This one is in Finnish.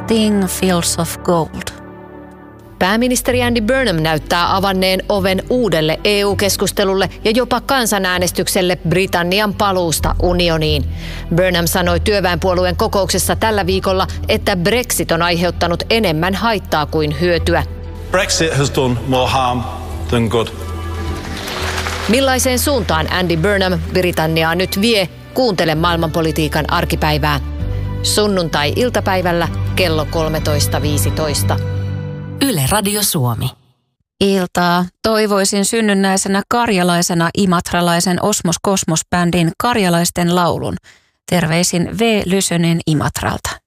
Sting Fields of Gold. Pääministeri Andy Burnham näyttää avanneen oven uudelle EU-keskustelulle ja jopa kansanäänestykselle Britannian paluusta unioniin. Burnham sanoi työväenpuolueen kokouksessa tällä viikolla, että Brexit on aiheuttanut enemmän haittaa kuin hyötyä. Brexit has done more harm than good. Millaiseen suuntaan Andy Burnham Britanniaa nyt vie? Kuuntele maailmanpolitiikan arkipäivää. Sunnuntai-iltapäivällä kello 13.15. Yle Radio Suomi. Iltaa toivoisin synnynnäisenä karjalaisena imatralaisen Osmos Kosmos-bändin Karjalaisten laulun. Terveisin V. Lysönen Imatralta.